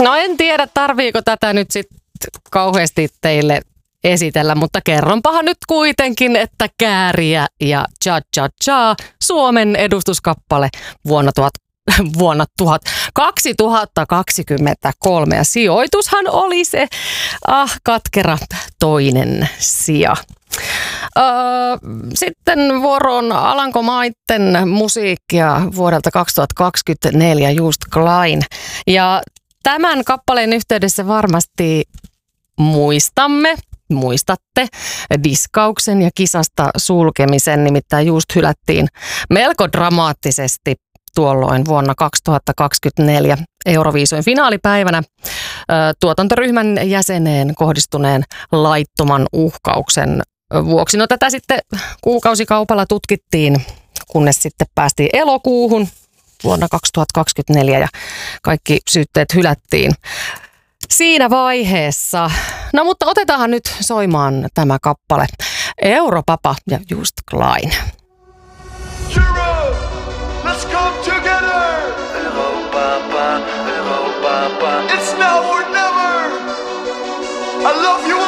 No en tiedä, tarviiko tätä nyt sitten kauheasti teille esitellä, mutta kerronpahan nyt kuitenkin, että Kääriä ja Cha Cha Cha, Suomen edustuskappale vuonna 2023. Ja sijoitushan oli se katkera toinen sija. Sitten vuoroon Alankomaitten musiikkia vuodelta 2024, Just Klein. Ja tämän kappaleen yhteydessä varmasti muistatte diskauksen ja kisasta sulkemisen, nimittäin Just hylättiin melko dramaattisesti tuolloin vuonna 2024 Euroviisujen finaalipäivänä tuotantoryhmän jäseneen kohdistuneen laittoman uhkauksen vuoksi. No tätä sitten kuukausikaupalla tutkittiin, kunnes sitten päästiin elokuuhun vuonna 2024 ja kaikki syytteet hylättiin siinä vaiheessa. No mutta otetaanhan nyt soimaan tämä kappale. Europapa ja Just Klein. Europe, let's come together. Europapa, Europapa. It's now or never. I love you